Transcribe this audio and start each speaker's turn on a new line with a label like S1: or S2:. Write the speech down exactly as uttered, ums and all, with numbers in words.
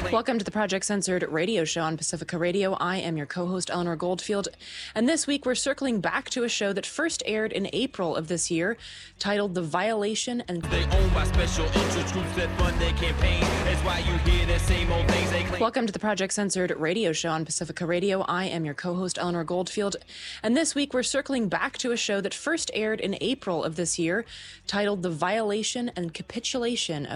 S1: Welcome to the Project Censored radio show on Pacifica Radio. I am your co-host, Eleanor Goldfield. And this week, we're circling back to a show that first aired in April of this year, titled The Violation and...
S2: They own by special interest groups that fund their campaign. That's why you hear the same old things they claim.
S1: Welcome to the Project Censored radio show on Pacifica Radio. I am your co-host, Eleanor Goldfield. And this week, we're circling back to a show that first aired in April of this year, titled The Violation and Capitulation of